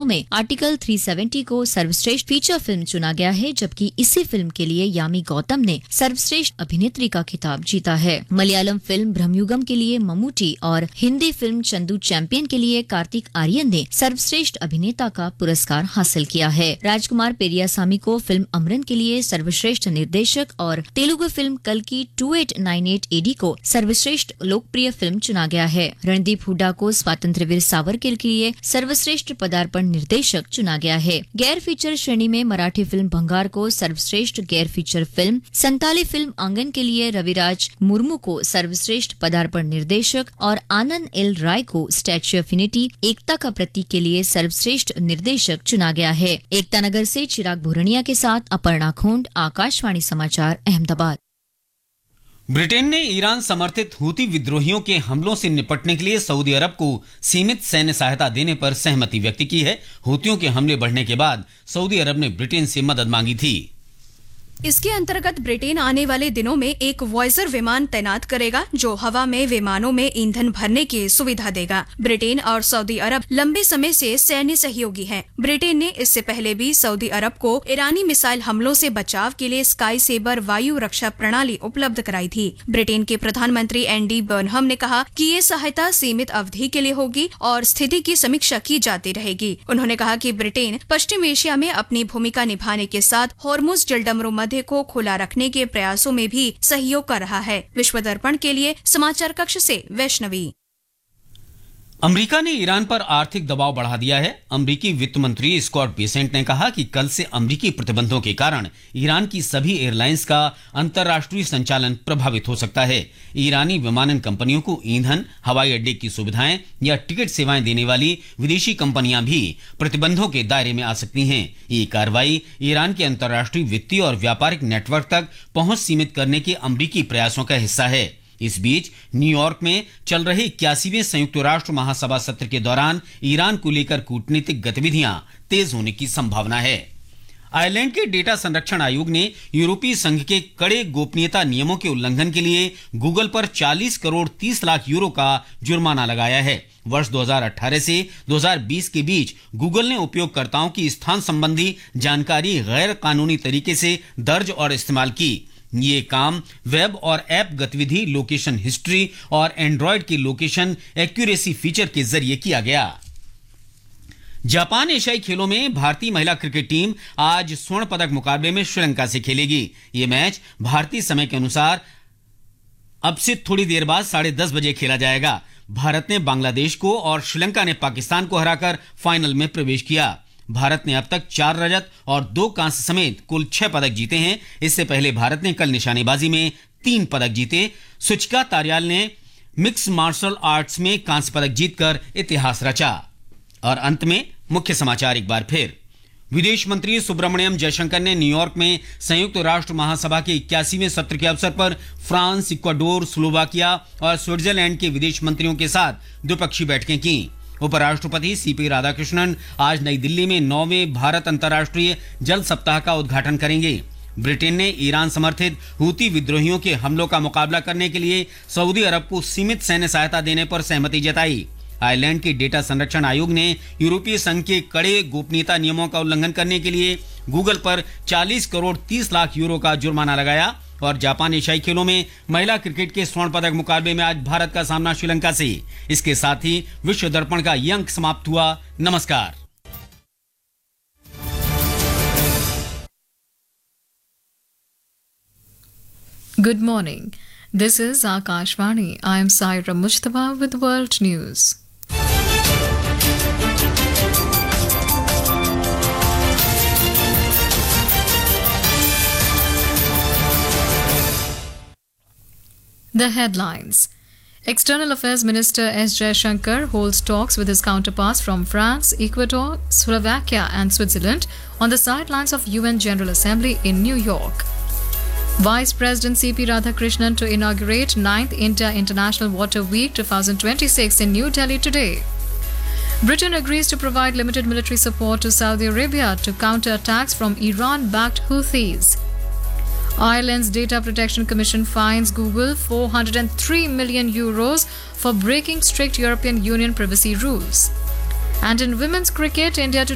में आर्टिकल 370 को सर्वश्रेष्ठ फीचर फिल्म चुना गया है, जबकि इसी फिल्म के लिए यामी गौतम ने सर्वश्रेष्ठ अभिनेत्री का खिताब जीता है। मलयालम फिल्म ब्रह्मयुगम के लिए ममूटी और हिंदी फिल्म चंदू चैंपियन के लिए कार्तिक आर्यन ने सर्वश्रेष्ठ अभिनेता का पुरस्कार हासिल किया है। राजकुमार पेरियासामी को फिल्म अमरन के लिए सर्वश्रेष्ठ निर्देशक और तेलुगु फिल्म कल्कि 2898 AD को सर्वश्रेष्ठ लोकप्रिय फिल्म चुना गया है। रणदीप हुड्डा को स्वातंत्र्यवीर सावरकर के लिए सर्वश्रेष्ठ पदार्पण निर्देशक चुना गया है। गैर फीचर श्रेणी में मराठी फिल्म भंगार को सर्वश्रेष्ठ गैर फीचर फिल्म, संताली फिल्म आंगन के लिए रविराज मुर्मू को सर्वश्रेष्ठ पदार्पण निर्देशक और आनंद एल राय को स्टैच्यू ऑफ यूनिटी एकता का प्रतीक के लिए सर्वश्रेष्ठ निर्देशक चुना गया है। एकता नगर से चिराग भूरनिया के साथ अपर्णा खोंड, आकाशवाणी समाचार, अहमदाबाद। ब्रिटेन ने ईरान समर्थित हूती विद्रोहियों के हमलों से निपटने के लिए सऊदी अरब को सीमित सैन्य सहायता देने पर सहमति व्यक्त की है। हूतियों के हमले बढ़ने के बाद सऊदी अरब ने ब्रिटेन से मदद मांगी थी। इसके अंतर्गत ब्रिटेन आने वाले दिनों में एक वॉयजर विमान तैनात करेगा जो हवा में विमानों में ईंधन भरने की सुविधा देगा। ब्रिटेन और सऊदी अरब लंबे समय से सैन्य सहयोगी हैं। ब्रिटेन ने इससे पहले भी सऊदी अरब को ईरानी मिसाइल हमलों से बचाव के लिए स्काई सेबर वायु रक्षा प्रणाली उपलब्ध कराई थी। ब्रिटेन के प्रधानमंत्री एंडी बर्नहम ने कहा कि ये सहायता सीमित अवधि के लिए होगी और स्थिति की समीक्षा की जाती रहेगी। उन्होंने कहा कि ब्रिटेन पश्चिम एशिया में अपनी भूमिका निभाने के साथ हॉर्मुज जलडमरू मध्य को खुला रखने के प्रयासों में भी सहयोग कर रहा है। विश्व दर्पण के लिए समाचार कक्ष से वैष्णवी। अमेरिका ने ईरान पर आर्थिक दबाव बढ़ा दिया है। अमेरिकी वित्त मंत्री स्कॉट बेसेंट ने कहा कि कल से अमेरिकी प्रतिबंधों के कारण ईरान की सभी एयरलाइंस का अंतर्राष्ट्रीय संचालन प्रभावित हो सकता है। ईरानी विमानन कंपनियों को ईंधन, हवाई अड्डे की सुविधाएं या टिकट सेवाएं देने वाली विदेशी कंपनियां भी प्रतिबंधों के दायरे में आ सकती हैं। ये कार्रवाई ईरान के अंतर्राष्ट्रीय वित्तीय और व्यापारिक नेटवर्क तक पहुंच सीमित करने के अमेरिकी प्रयासों का हिस्सा है। इस बीच न्यूयॉर्क में चल रहे 81वें संयुक्त राष्ट्र महासभा सत्र के दौरान ईरान को लेकर कूटनीतिक गतिविधियां तेज होने की संभावना है। आयरलैंड के डेटा संरक्षण आयोग ने यूरोपीय संघ के कड़े गोपनीयता नियमों के उल्लंघन के लिए गूगल पर 40 करोड़ 30 लाख यूरो का जुर्माना लगाया है। वर्ष 2018 से 2020 के बीच गूगल ने उपयोगकर्ताओं की स्थान संबंधी जानकारी गैर कानूनी तरीके से दर्ज और इस्तेमाल की। ये काम वेब और ऐप गतिविधि, लोकेशन हिस्ट्री और एंड्रॉयड की लोकेशन एक्यूरेसी फीचर के जरिए किया गया। जापान एशियाई खेलों में भारतीय महिला क्रिकेट टीम आज स्वर्ण पदक मुकाबले में श्रीलंका से खेलेगी। ये मैच भारतीय समय के अनुसार अब से थोड़ी देर बाद 10:30 बजे खेला जाएगा। भारत ने बांग्लादेश को और श्रीलंका ने पाकिस्तान को हराकर फाइनल में प्रवेश किया। भारत ने अब तक 4 रजत और 2 कांस्य समेत कुल 6 पदक जीते हैं। इससे पहले भारत ने कल निशानेबाजी में 3 पदक जीते। सुचिका तारियाल ने मिक्स मार्शल आर्ट्स में कांस्य पदक जीतकर इतिहास रचा। और अंत में मुख्य समाचार एक बार फिर। विदेश मंत्री सुब्रमण्यम जयशंकर ने न्यूयॉर्क में संयुक्त राष्ट्र महासभा के 81वें सत्र के अवसर पर फ्रांस, इक्वाडोर, स्लोवाकिया और स्विट्जरलैंड के विदेश मंत्रियों के साथ द्विपक्षीय बैठकें की। उपराष्ट्रपति सीपी राधाकृष्णन आज नई दिल्ली में 9वें भारत अंतर्राष्ट्रीय जल सप्ताह का उद्घाटन करेंगे। ब्रिटेन ने ईरान समर्थित हूती विद्रोहियों के हमलों का मुकाबला करने के लिए सऊदी अरब को सीमित सैन्य सहायता देने पर सहमति जताई। आयरलैंड के डेटा संरक्षण आयोग ने यूरोपीय संघ के कड़े गोपनीयता नियमों का उल्लंघन करने के लिए गूगल पर 40 करोड़ 30 लाख यूरो का जुर्माना लगाया। और जापान एशियाई खेलों में महिला क्रिकेट के स्वर्ण पदक मुकाबले में आज भारत का सामना श्रीलंका से। इसके साथ ही विश्व दर्पण का ये अंक समाप्त हुआ। नमस्कार। Good morning. This is Akashvani. I am Saira Mujtaba with World News. The headlines. External Affairs Minister S. Jaishankar holds talks with his counterparts from France, Ecuador, Slovakia and Switzerland on the sidelines of UN General Assembly in New York. Vice President C.P. Radhakrishnan to inaugurate 9th India International Water Week 2026 in New Delhi today. Britain agrees to provide limited military support to Saudi Arabia to counter attacks from Iran-backed Houthis. Ireland's Data Protection Commission fines Google €403 million for breaking strict European Union privacy rules. And in women's cricket, India to